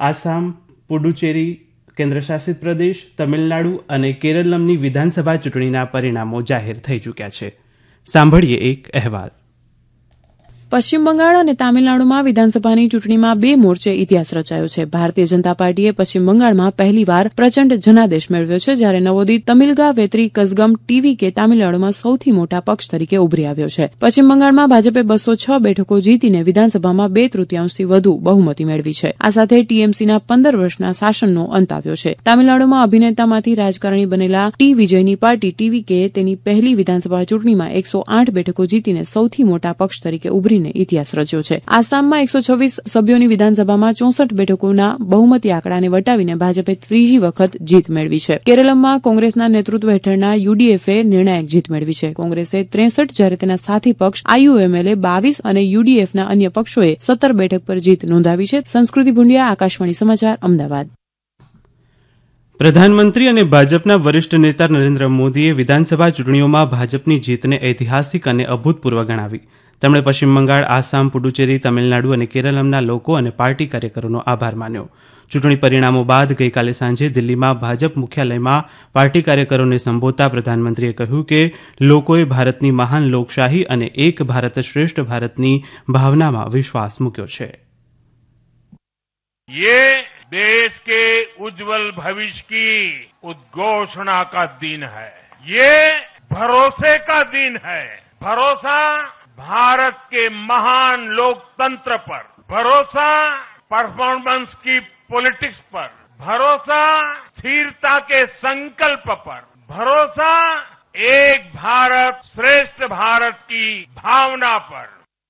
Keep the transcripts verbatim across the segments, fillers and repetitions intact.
આસામ, પુડુચેરી કેન્દ્રશાસિત પ્રદેશ, તમિલનાડુ અને કેરળમની વિધાનસભા ચૂંટણીના પરિણામો જાહેર થઈ ચૂક્યા છે. સાંભળીએ એક અહેવાલ. પશ્ચિમ બંગાળ અને તામિલનાડુમાં વિધાનસભાની ચૂંટણીમાં બે મોરચે ઇતિહાસ રચાયો છે. ભારતીય જનતા પાર્ટીએ પશ્ચિમ બંગાળમાં પહેલીવાર પ્રચંડ જનાદેશ મેળવ્યો છે, જ્યારે નવોદિત તમિલગા વેત્રી કઝગમ ટીવી કે તામિલનાડુમાં સૌથી મોટા પક્ષ તરીકે ઉભરી આવ્યો છે. પશ્ચિમ બંગાળમાં ભાજપે બસો છ બેઠકો જીતીને વિધાનસભામાં બે તૃતીયાંશથી વધુ બહુમતી મેળવી છે. આ સાથે ટીએમસીના પંદર વર્ષના શાસનનો અંત આવ્યો છે. તામિલનાડુમાં અભિનેતામાંથી રાજકારણી બનેલા ટી વિજયની પાર્ટી ટીવી કે તેની પહેલી વિધાનસભા ચૂંટણીમાં એકસો આઠ બેઠકો જીતીને સૌથી મોટા પક્ષ તરીકે ઉભરી ઇતિહાસ રચ્યો છે. આસામમાં એકસો છવ્વીસ સભ્યોની વિધાનસભામાં ચોસઠ બેઠકોના બહુમતી આંકડાને વટાવીને ભાજપે ત્રીજી વખત જીત મેળવી છે. કેરળમાં કોંગ્રેસના નેતૃત્વ હેઠળના યુડીએફએ નિર્ણાયક જીત મેળવી છે. કોંગ્રેસે ત્રેસઠ જ્યારે તેના સાથી પક્ષ આઈયુએમએલે બાવીસ અને યુડીએફના અન્ય પક્ષોએ સત્તર બેઠક પર જીત નોંધાવી છે. સંસ્કૃતિ ભુંડિયા, આકાશવાણી સમાચાર, અમદાવાદ. પ્રધાનમંત્રી અને ભાજપના વરિષ્ઠ નેતા નરેન્દ્ર મોદીએ વિધાનસભા ચૂંટણીઓમાં ભાજપની જીતને ઐતિહાસિક અને અભૂતપૂર્વ ગણાવી. તેમણે પશ્ચિમ બંગાળ, આસામ, પુડુચેરી, તમિલનાડુ અને કેરળમના લોકો અને પાર્ટી કાર્યકરોનો આભાર માન્યો. ચૂંટણી પરિણામો બાદ ગઈકાલે સાંજે દિલ્હીમાં ભાજપ મુખ્યાલયમાં પાર્ટી કાર્યકરોને સંબોધતા પ્રધાનમંત્રીએ કહ્યું કે લોકોએ ભારતની મહાન લોકશાહી અને એક ભારત શ્રેષ્ઠ ભારતની ભાવનામાં વિશ્વાસ મૂક્યો છે. देश के उज्जवल भविष्य की उद्घोषणा का दिन है. ये भरोसे का दिन है. भरोसा भारत के महान लोकतंत्र पर, भरोसा परफॉर्मेंस की पॉलिटिक्स पर, भरोसा स्थिरता के संकल्प पर, भरोसा एक भारत श्रेष्ठ भारत की भावना पर.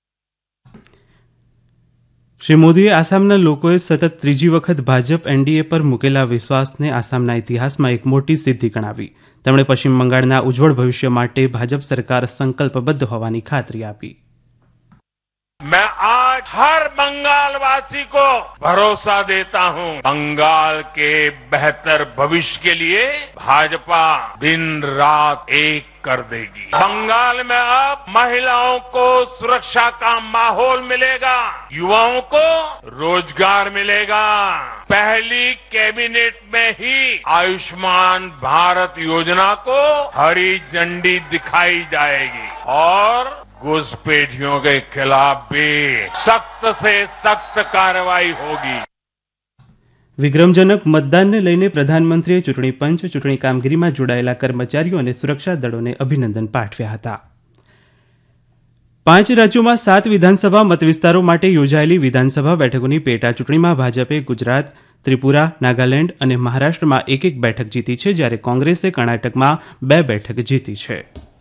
શ્રી મોદીએ આસામના લોકોએ સતત ત્રીજી વખત ભાજપ એનડીએ પર મૂકેલા વિશ્વાસને આસામના ઇતિહાસમાં એક મોટી સિદ્ધિ ગણાવી. તેમણે પશ્ચિમ બંગાળના ઉજ્જવળ ભવિષ્ય માટે ભાજપ સરકાર સંકલ્પબદ્ધ હોવાની ખાતરી આપી. मैं आज हर बंगाल वासी को भरोसा देता हूं, बंगाल के बेहतर भविष्य के लिए भाजपा दिन रात एक कर देगी. बंगाल में अब महिलाओं को सुरक्षा का माहौल मिलेगा, युवाओं को रोजगार मिलेगा. पहली कैबिनेट में ही आयुष्मान भारत योजना को हरी झंडी दिखाई जाएगी और घुसपैठियों के खिलाफ भी सख्त से सख्त कार्रवाई होगी. વિક્રમજનક મતદાનને લઈને પ્રધાનમંત્રીએ ચૂંટણી પંચ, ચૂંટણી કામગીરીમાં જોડાયેલા કર્મચારીઓ અને સુરક્ષા દળોને અભિનંદન પાઠવ્યા હતા. પાંચ રાજ્યોમાં સાત વિધાનસભા મતવિસ્તારો માટે યોજાયેલી વિધાનસભા બેઠકોની પેટા ચૂંટણીમાં ભાજપે ગુજરાત, ત્રિપુરા, નાગાલેન્ડ અને મહારાષ્ટ્રમાં એક એક બેઠક જીતી છે, જ્યારે કોંગ્રેસે કર્ણાટકમાં બે બેઠક જીતી છે.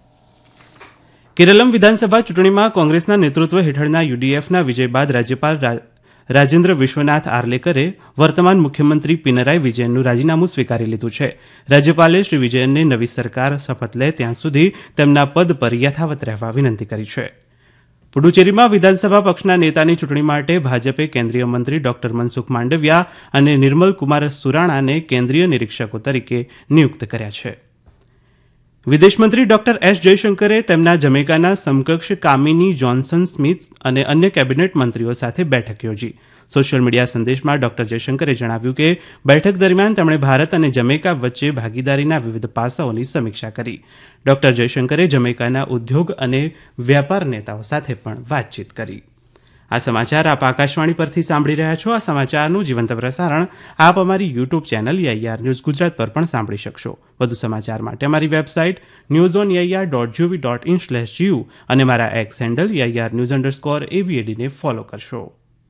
કેરળમ વિધાનસભા ચૂંટણીમાં કોંગ્રેસના નેતૃત્વ હેઠળના યુડીએફના વિજય બાદ રાજ્યપાલ રાજેન્દ્ર વિશ્વનાથ આર્લેકરે વર્તમાન મુખ્યમંત્રી પિનરાઈ વિજયનનું રાજીનામું સ્વીકારી લીધું છે. રાજ્યપાલે શ્રી વિજયનને નવી સરકાર શપથ લે ત્યાં સુધી તેમના પદ પર યથાવત રહેવા વિનંતી કરી છે. પુડુચેરીમાં વિધાનસભા પક્ષના નેતાની ચૂંટણી માટે ભાજપે કેન્દ્રીય મંત્રી ડોક્ટર મનસુખ માંડવિયા અને નિર્મલ કુમાર સુરાણાને કેન્દ્રીય નિરીક્ષકો તરીકે નિયુક્ત કર્યા છે. વિદેશમંત્રી ડોક્ટર એસ જયશંકરે તેમના જમૈકાના સમકક્ષ કામિની જોન્સન સ્મિથ અને અન્ય કેબિનેટ મંત્રીઓ સાથે બેઠક યોજી. સોશિયલ મીડિયા સંદેશમાં ડોક્ટર જયશંકરે જણાવ્યું કે બેઠક દરમિયાન તેમણે ભારત અને જમૈકા વચ્ચે ભાગીદારીના વિવિધ પાસાઓની સમીક્ષા કરી. ડોક્ટર જયશંકરે જમૈકાના ઉદ્યોગ અને વ્યાપાર નેતાઓ સાથે પણ વાતચીત કરી. આ સમાચાર આપ આકાશવાણી પરથી સાંભળી રહ્યા છો. આ સમાચારનું જીવંત પ્રસારણ આપ અમારી YouTube channel AIR news Gujarat પર પણ સાંભળી શકશો. વધુ સમાચાર માટે અમારી website news on AIR dot GOV dot in slash GU અને મારા x handle AIR news underscore એબીએડીને follow કરશો.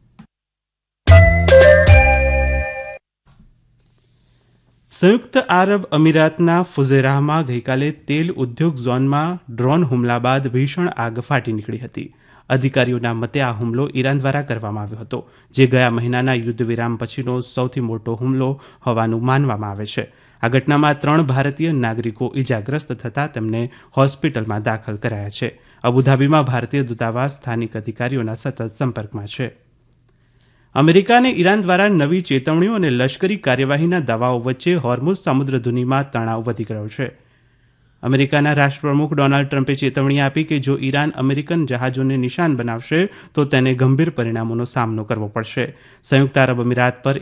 સંયુક્ત આરબ અમીરાતના ફુઝેરાહમાં ગઈકાલે તેલ ઉદ્યોગ ઝોનમાં ડ્રોન હુમલા બાદ ભીષણ આગ ફાટી નીકળી હતી. અધિકારીઓના મતે આ હુમલો ઈરાન દ્વારા કરવામાં આવ્યો હતો, જે ગયા મહિનાના યુદ્ધ વિરામ પછીનો સૌથી મોટો હુમલો હોવાનું માનવામાં આવે છે. આ ઘટનામાં ત્રણ ભારતીય નાગરિકો ઇજાગ્રસ્ત થતાં તેમને હોસ્પિટલમાં દાખલ કરાયા છે. અબુધાબીમાં ભારતીય દૂતાવાસ સ્થાનિક અધિકારીઓના સતત સંપર્કમાં છે. અમેરિકા અને ઈરાન દ્વારા નવી ચેતવણીઓ અને લશ્કરી કાર્યવાહીના દાવાઓ વચ્ચે હોર્મુઝ સમુદ્રધુનીમાં તણાવ વધી ગયો છે. અમેરિકાના રાષ્ટ્રપ્રમુખ ડોનાલ્ડ ટ્રમ્પે ચેતવણી આપી કે જો ઈરાન અમેરિકન જહાજોને નિશાન બનાવશે તો તેને ગંભીર પરિણામોનો સામનો કરવો પડશે. સંયુક્ત આરબ અમીરાત પર